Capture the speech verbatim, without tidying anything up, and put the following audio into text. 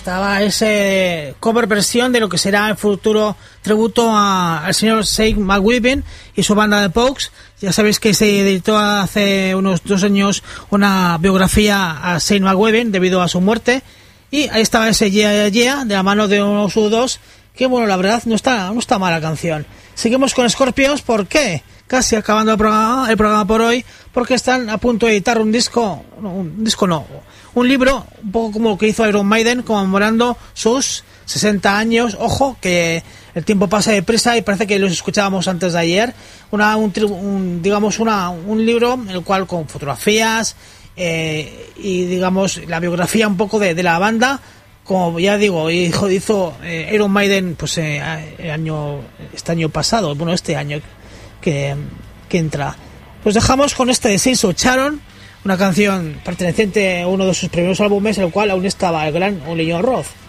estaba ese cover versión de lo que será el futuro tributo a, al señor Shane McGuigan y su banda de Pogues. Ya sabéis que se editó hace unos dos años una biografía a Shane McGuigan debido a su muerte. Y ahí estaba ese Yeah Yeah de la mano de unos U dos, que bueno, la verdad no está, no está mala canción. Seguimos con Scorpions, ¿por qué? Casi acabando el programa, el programa por hoy, porque están a punto de editar un disco, no, un disco no, un libro, un poco como lo que hizo Iron Maiden, conmemorando sus sesenta años. Ojo, que el tiempo pasa deprisa y parece que los escuchábamos antes de ayer. Una, un, un, digamos, una, un libro en el cual con fotografías eh, y, digamos, la biografía un poco de, de la banda. Como ya digo, hizo, hizo eh, Iron Maiden pues eh, el año, este año pasado, bueno, este año que, que entra. Pues dejamos con este de Sins of Sharon, una canción perteneciente a uno de sus primeros álbumes, en el cual aún estaba el gran Ollie John Roth.